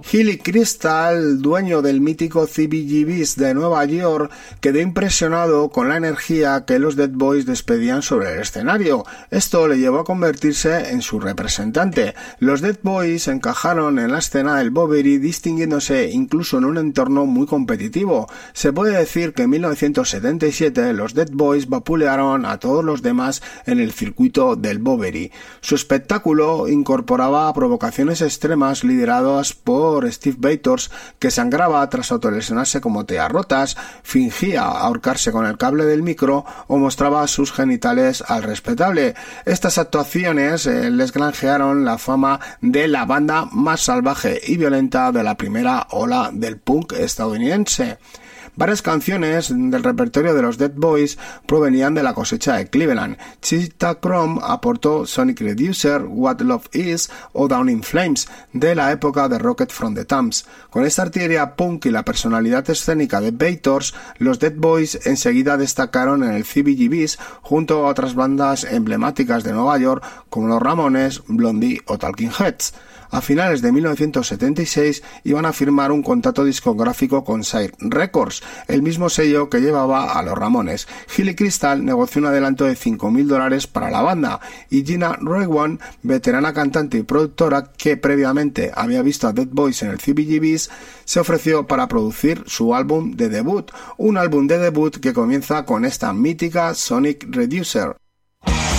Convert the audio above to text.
Hilly Kristal, dueño del mítico CBGB's de Nueva York, quedó impresionado con la energía que los Dead Boys despedían sobre el escenario. Esto le llevó a convertirse en su representante. Los Dead Boys encajaron en la escena del Boveri, distinguiéndose incluso en un entorno muy competitivo. Se puede decir que en 1977 los Dead Boys vapulearon a todos los demás en el circuito del Boveri. Su espectáculo incorporaba provocaciones extremas lideradas por Steve Vators, que sangraba tras autolesionarse con botellas rotas, fingía ahorcarse con el cable del micro o mostraba sus genitales al respetable. Estas actuaciones les granjearon la fama de la banda más salvaje y violenta de la primera ola del punk estadounidense. Varias canciones del repertorio de los Dead Boys provenían de la cosecha de Cleveland. Cheetah Chrome aportó Sonic Reducer, What Love Is o Down in Flames, de la época de Rocket from the Thames. Con esta artillería punk y la personalidad escénica de Vators, los Dead Boys enseguida destacaron en el CBGB's junto a otras bandas emblemáticas de Nueva York como los Ramones, Blondie o Talking Heads. A finales de 1976 iban a firmar un contrato discográfico con Sire Records, el mismo sello que llevaba a los Ramones. Hilly Kristal negoció un adelanto de $5,000 para la banda y Gina Rowan, veterana cantante y productora que previamente había visto a Dead Boys en el CBGB's, se ofreció para producir su álbum de debut, un álbum de debut que comienza con esta mítica Sonic Reducer.